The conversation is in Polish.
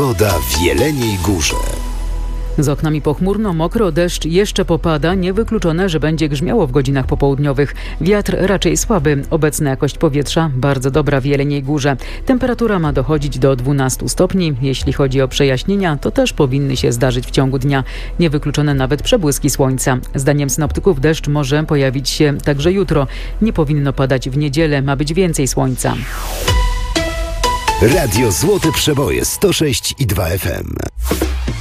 Pogoda w Jeleniej Górze. Z oknami pochmurno, mokro, deszcz jeszcze popada. Niewykluczone, że będzie grzmiało w godzinach popołudniowych. Wiatr raczej słaby. Obecna jakość powietrza bardzo dobra w Jeleniej Górze. Temperatura ma dochodzić do 12 stopni. Jeśli chodzi o przejaśnienia, to też powinny się zdarzyć w ciągu dnia. Niewykluczone nawet przebłyski słońca. Zdaniem synoptyków deszcz może pojawić się także jutro. Nie powinno padać w niedzielę. Ma być więcej słońca. Radio Złote Przeboje 106,2 FM.